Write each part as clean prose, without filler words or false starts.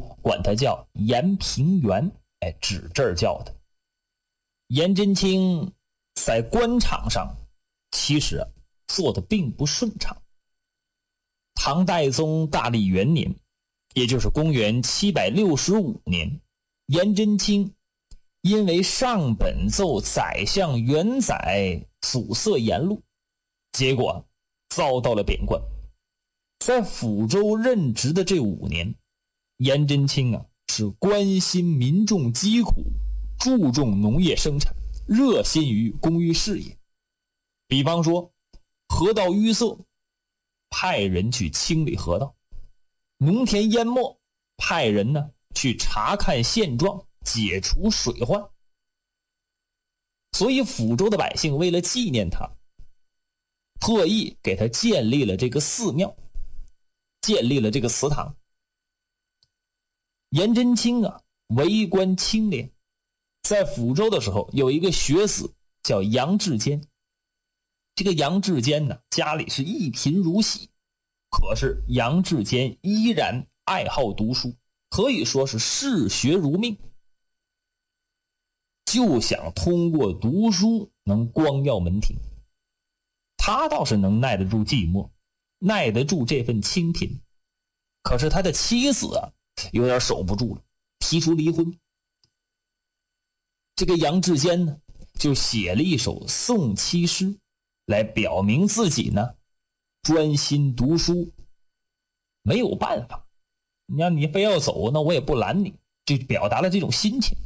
管他叫严平原，指这儿叫的。颜真卿在官场上其实做的并不顺畅。唐代宗大历元年，也就是公元765年，颜真卿因为上本奏宰相元载阻塞言路，结果遭到了贬官。在抚州任职的这5年，颜真卿是关心民众疾苦，注重农业生产，热心于公益事业。比方说河道淤塞，派人去清理河道；农田淹没，派人去查看现状，解除水患。所以抚州的百姓为了纪念他，特意给他建立了这个寺庙，建立了这个祠堂。颜真卿为官清廉，在抚州的时候有一个学子叫杨志坚。这个杨志坚家里是一贫如洗，可是杨志坚依然爱好读书，可以说是嗜学如命，就想通过读书能光耀门庭。他倒是能耐得住寂寞，耐得住这份清贫，可是他的妻子有点守不住了，提出离婚。这个杨志坚呢，就写了一首送妻诗，来表明自己专心读书。没有办法，你非要走，那我也不拦你，就表达了这种心情。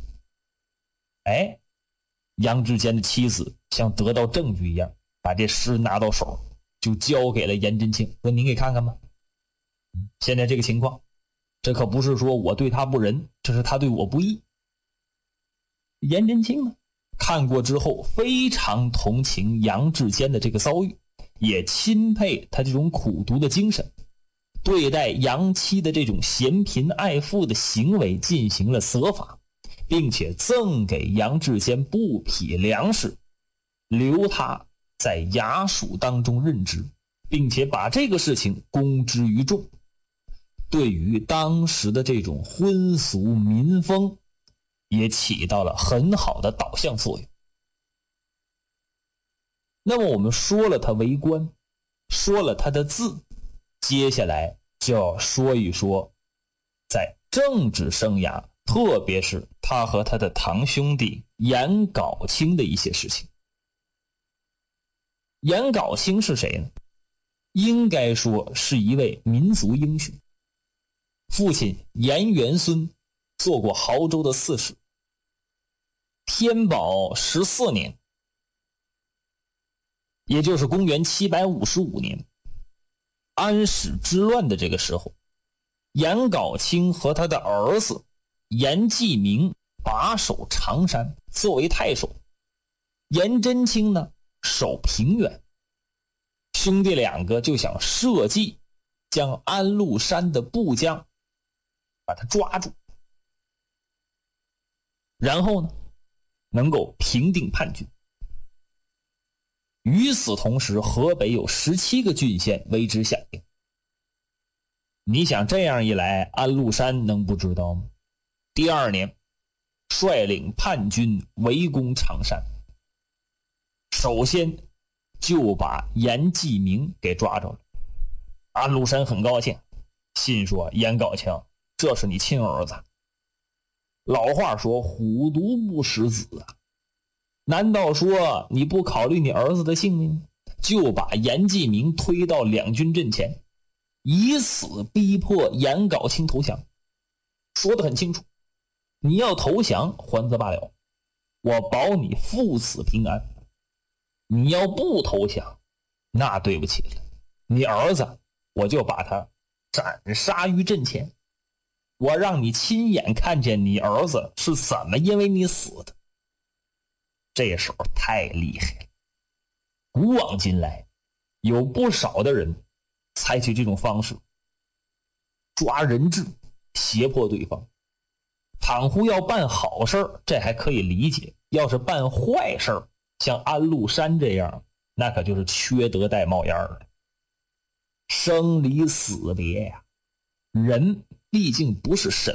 杨志坚的妻子像得到证据一样，把这诗拿到手，就交给了颜真卿，说您给看看吧。现在这个情况，这可不是说我对他不仁，这是他对我不义。颜真卿呢，看过之后非常同情杨志坚的这个遭遇，也钦佩他这种苦读的精神，对待杨妻的这种嫌贫爱富的行为进行了责罚，并且赠给杨志坚布匹粮食，留他在衙署当中任职，并且把这个事情公之于众，对于当时的这种婚俗民风也起到了很好的导向作用。那么我们说了他为官，说了他的字，接下来就要说一说在政治生涯，特别是他和他的堂兄弟颜杲卿的一些事情。颜杲卿是谁呢？应该说是一位民族英雄。父亲颜元孙做过亳州的刺史。天宝14年，也就是公元755年，安史之乱的这个时候，颜杲卿和他的儿子颜季明把守常山，作为太守。颜真卿呢，守平原。兄弟两个就想设计将安禄山的部将把他抓住，然后呢能够平定叛军。与此同时，河北有17个郡县为之响应。你想这样一来，安禄山能不知道吗？第2年，率领叛军围攻常山，首先就把颜季明给抓着了。安禄山很高兴，心说颜杲卿，这是你亲儿子。老话说虎毒不食子啊，难道说你不考虑你儿子的性命，就把颜季明推到两军阵前，以此逼迫颜杲卿投降？说得很清楚，你要投降还则罢了，我保你父子平安。你要不投降，那对不起了，你儿子我就把他斩杀于阵前，我让你亲眼看见你儿子是怎么因为你死的。这时候太厉害了，古往今来有不少的人采取这种方式，抓人质胁迫对方。倘乎要办好事这还可以理解，要是办坏事，像安禄山这样，那可就是缺德带冒烟了。生离死别呀，人毕竟不是神